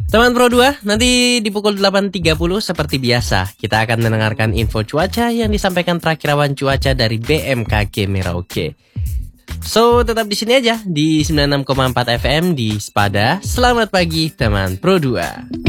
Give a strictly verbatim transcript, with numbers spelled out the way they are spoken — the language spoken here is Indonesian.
Teman Pro dua, nanti di pukul delapan tiga puluh seperti biasa, kita akan mendengarkan info cuaca yang disampaikan perakirawan cuaca dari B M K G Merauke. So, tetap di sini aja, di sembilan puluh enam koma empat F M di Spada. Selamat pagi, teman Pro dua.